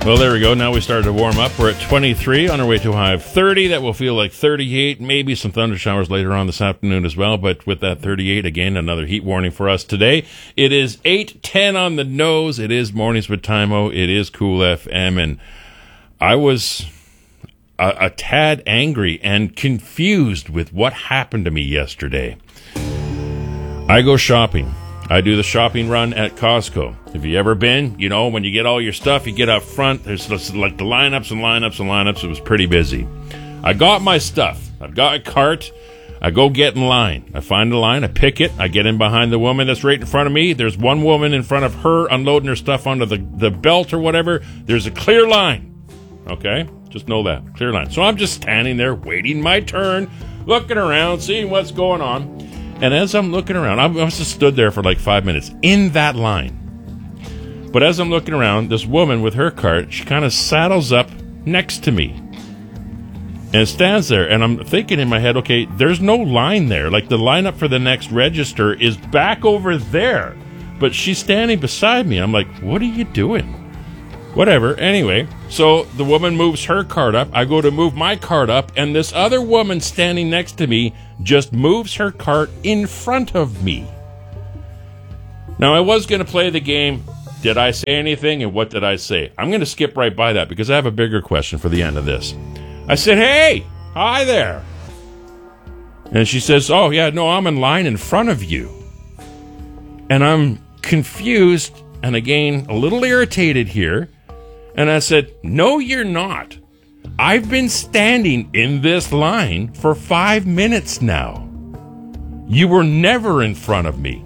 Well, there we go. Now we started to warm up. We're at 23 on our way to a high of 30. That will feel like 38, maybe some thunder showers later on this afternoon as well. But with that 38, again, another heat warning for us today. It is 8:10 on the nose. It is Mornings with Timo. It is Cool FM. And I was a tad angry and confused with what happened to me yesterday. I go shopping. I do the shopping run at Costco. Have you ever been? You know, when you get all your stuff, you get up front. There's like the lineups and lineups and lineups. It was pretty busy. I got my stuff. I've got a cart. I go get in line. I find the line. I pick it. I get in behind the woman that's right in front of me. There's one woman in front of her unloading her stuff onto the belt or whatever. There's a clear line. Okay? Just know that. Clear line. So I'm just standing there waiting my turn, looking around, seeing what's going on. And as I'm looking around, I must have stood there for like 5 minutes in that line. But as I'm looking around, this woman with her cart, she kind of saddles up next to me and stands there. And I'm thinking in my head, okay, there's no line there. Like the lineup for the next register is back over there. But she's standing beside me. I'm like, what are you doing? Whatever. Anyway, so the woman moves her cart up. I go to move my cart up, and this other woman standing next to me just moves her cart in front of me. Now, I was going to play the game, did I say anything, and what did I say? I'm going to skip right by that because I have a bigger question for the end of this. I said, hey, hi there. And she says, oh, yeah, no, I'm in line in front of you. And I'm confused and, again, a little irritated here. And I said, no, you're not. I've been standing in this line for 5 minutes now. You were never in front of me.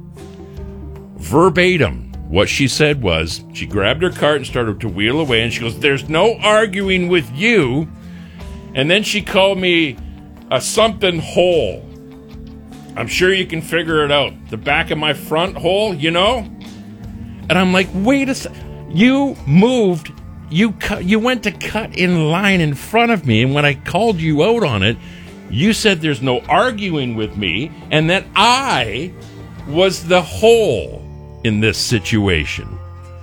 Verbatim, what she said was, she grabbed her cart and started to wheel away, and she goes, there's no arguing with you. And then she called me a something hole. I'm sure you can figure it out. The back of my front hole, you know? And I'm like, wait a second. You moved, you went to cut in line in front of me, and when I called you out on it, you said there's no arguing with me, and that I was the hole in this situation.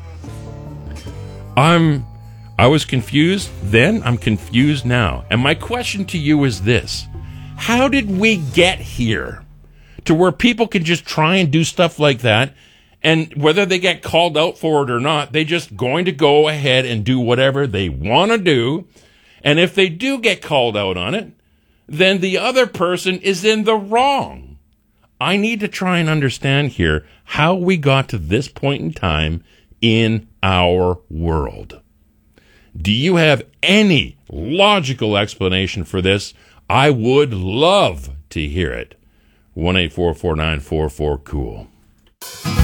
I was confused then, I'm confused now. And my question to you is this. How did we get here to where people can just try and do stuff like that? And whether they get called out for it or not, they just going to go ahead and do whatever they want to do. And if they do get called out on it, then the other person is in the wrong. I need to try and understand here how we got to this point in time in our world. Do you have any logical explanation for this? I would love to hear it. 1-844-944-COOL.